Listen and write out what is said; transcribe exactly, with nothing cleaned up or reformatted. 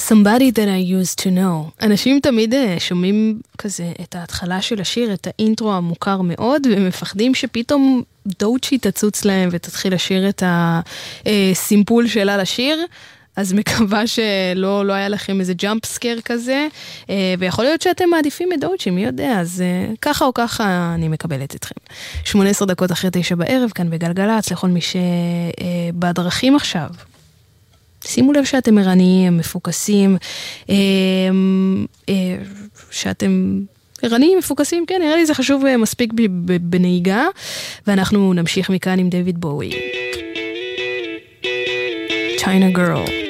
Somebody that I used to know. אנשים תמיד שומעים כזה את ההתחלה של השיר, את האינטרו המוכר מאוד, ומפחדים שפתאום דוצ'י תצוץ להם ותתחיל לשיר את הסימפול שלה לשיר. אז מקווה שלא לא היה לכם איזה ג'אמפ סקר כזה, ויכול להיות שאתם מעדיפים את דוצ'י, מי יודע, אז ככה או ככה אני מקבלת אתכם. שמונה עשרה דקות אחרי תשע בערב, כאן בגלגלץ, לכל מי שבדרכים עכשיו. שימו לב שאתם ערניים, מפוקסים, שאתם ערניים, מפוקסים, כן, נראה לי זה חשוב מספיק בנהיגה, ואנחנו נמשיך מכאן עם דיוויד בואי. China Girl.